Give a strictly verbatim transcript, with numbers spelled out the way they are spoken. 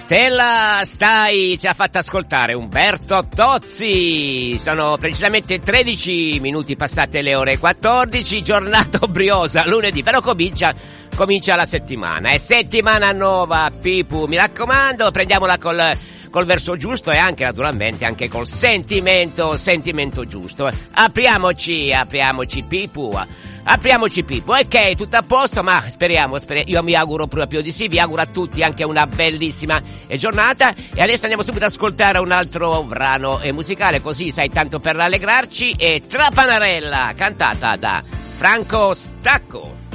Stella Stai ci ha fatto ascoltare Umberto Tozzi. Sono precisamente tredici minuti passate le ore quattordici, giornata obriosa, lunedì, però comincia, comincia la settimana. È settimana nuova, Pipu, mi raccomando, prendiamola col, col verso giusto e anche naturalmente anche col sentimento, sentimento giusto. Apriamoci, apriamoci, Pipu. Apriamoci Pippo, ok, tutto a posto, ma speriamo, speriamo, io mi auguro proprio di sì, vi auguro a tutti anche una bellissima giornata e adesso andiamo subito ad ascoltare un altro brano musicale, così sai, tanto per rallegrarci, e Trapanarella, cantata da Franco Stacco.